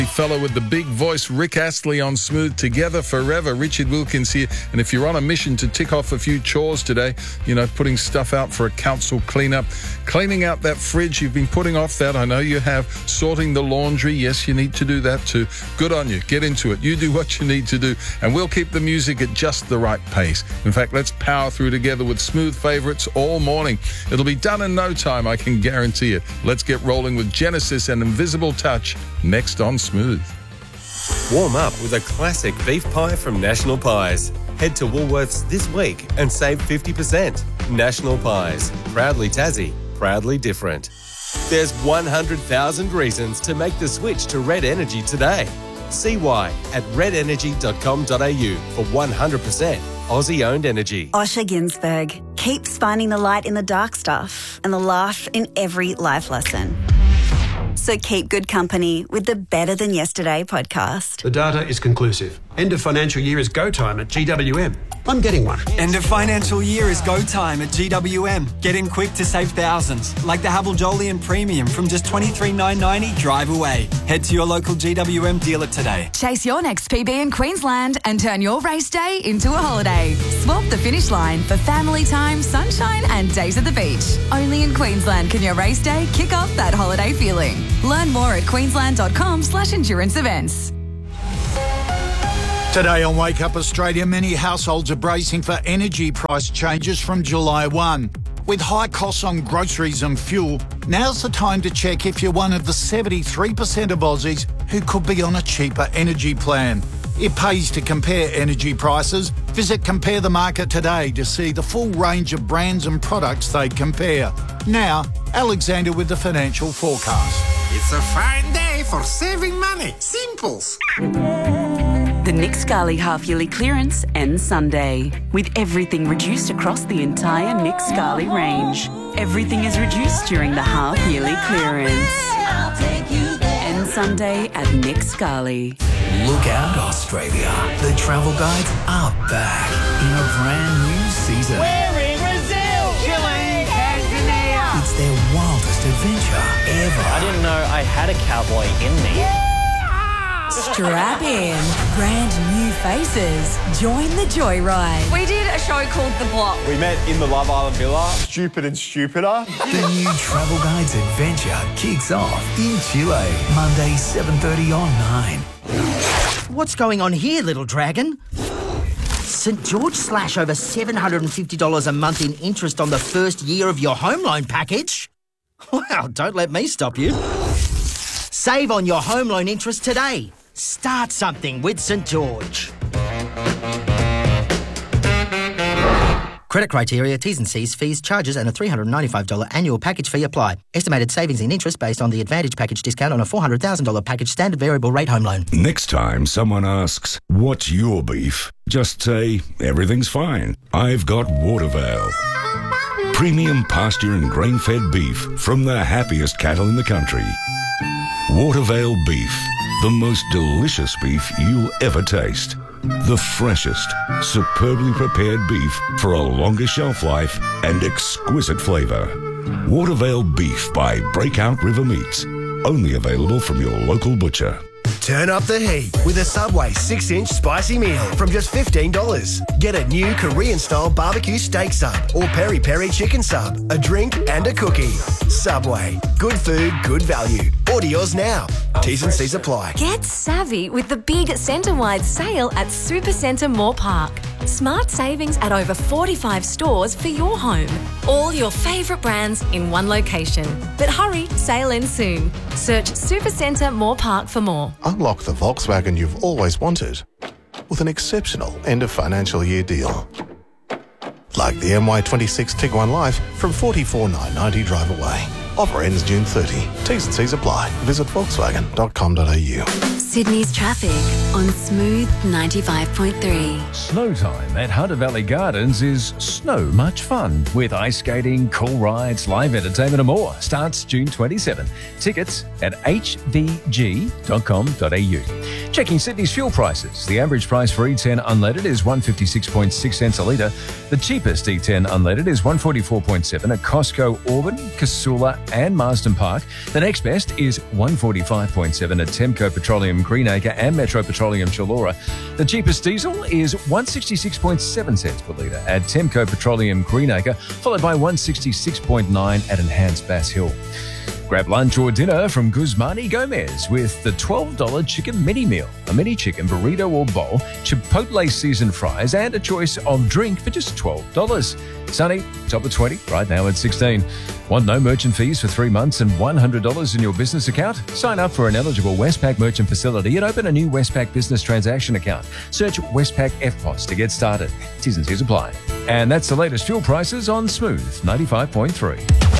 Fellow with the big voice, Rick Astley on Smooth Together Forever. Richard Wilkins here. And if you're on a mission to tick off a few chores today, putting stuff out for a council cleanup, cleaning out that fridge, you've been putting off that, I know you have, sorting the laundry, yes, you need to do that too. Good on you. Get into it. You do what you need to do, and we'll keep the music at just the right pace. In fact, let's power through together with smooth favourites all morning. It'll be done in no time, I can guarantee it. Let's get rolling with Genesis and Invisible Touch next on Smooth. Warm up with a classic beef pie from National Pies. Head to Woolworths this week and save 50%. National Pies. Proudly Tassie. Proudly different. There's 100,000 reasons to make the switch to Red Energy today. See why at redenergy.com.au for 100% Aussie-owned energy. Osher Ginsberg keeps finding the light in the dark stuff and the laugh in every life lesson. So keep good company with the Better Than Yesterday podcast. The data is conclusive. End of financial year is go time at GWM. I'm getting one. End of financial year is go time at GWM. Get in quick to save thousands, like the Havel Jolyon Premium from just $23,990 drive away. Head to your local GWM dealer today. Chase your next PB in Queensland and turn your race day into a holiday. Swap the finish line for family time, sunshine and days at the beach. Only in Queensland can your race day kick off that holiday feeling. Learn more at queensland.com/endurance events. Today on Wake Up Australia, many households are bracing for energy price changes from July 1. With high costs on groceries and fuel, now's the time to check if you're one of the 73% of Aussies who could be on a cheaper energy plan. It pays to compare energy prices. Visit Compare the Market today to see the full range of brands and products they compare. Now, Alexander with the financial forecast. It's a fine day for saving money. Simples. The Nick Scali half-yearly clearance ends Sunday, with everything reduced across the entire Nick Scali range. Everything is reduced during the half-yearly clearance. Ends Sunday at Nick Scali. Look out, Australia. The travel guides are back in a brand new season. We're in Brazil, Chile, Tanzania. It's their wildest adventure ever. I didn't know I had a cowboy in me. Strap in. Brand new faces. Join the joyride. We did a show called The Block. We met in the Love Island Villa. Stupid and stupider. The new Travel Guides adventure kicks off in Chile, Monday 7:30 on 9. What's going on here, little dragon? St George slash over $750 a month in interest on the first year of your home loan package? Well, don't let me stop you. Save on your home loan interest today. Start something with St George. Credit criteria, T's and C's, fees, charges and a $395 annual package fee apply. Estimated savings in interest based on the Advantage package discount on a $400,000 package standard variable rate home loan. Next time someone asks, what's your beef? Just say, everything's fine. I've got Watervale. Premium pasture and grain-fed beef from the happiest cattle in the country. Watervale beef, the most delicious beef you'll ever taste. The freshest, superbly prepared beef for a longer shelf life and exquisite flavour. Watervale beef by Breakout River Meats. Only available from your local butcher. Turn up the heat with a Subway 6-inch spicy meal from just $15. Get a new Korean-style barbecue steak sub or peri-peri chicken sub, a drink and a cookie. Subway. Good food, good value. Order yours now. T's and C's apply. Get savvy with the big centre-wide sale at Supercentre Moore Park. Smart savings at over 45 stores for your home. All your favourite brands in one location. But hurry, sale ends soon. Search Supercentre Moore Park for more. Unlock the Volkswagen you've always wanted with an exceptional end of financial year deal. Like the MY26 Tiguan Life from $44,990 drive away. Offer ends June 30. T's and C's apply. Visit volkswagen.com.au. Sydney's traffic on Smooth 95.3. Snow time at Hunter Valley Gardens is snow much fun with ice skating, cool rides, live entertainment and more. Starts June 27. Tickets at hvg.com.au. Checking Sydney's fuel prices. The average price for E10 unleaded is 156.6 cents a litre. The cheapest E10 unleaded is 144.7 at Costco, Auburn, Casula and Marsden Park. The next best is 145.7 at Temco Petroleum Greenacre and Metro Petroleum Chullora. The cheapest diesel is 166.7 cents per litre at Temco Petroleum Greenacre, followed by 166.9 at Enhanced Bass Hill. Grab lunch or dinner from Guzmani Gomez with the $12 chicken mini meal, a mini chicken burrito or bowl, Chipotle seasoned fries, and a choice of drink for just $12. Sunny, top of 20, right now at 16. Want no merchant fees for 3 months and $100 in your business account? Sign up for an eligible Westpac merchant facility and open a new Westpac business transaction account. Search Westpac FPOS to get started. T's and C's apply. And that's the latest fuel prices on Smooth 95.3.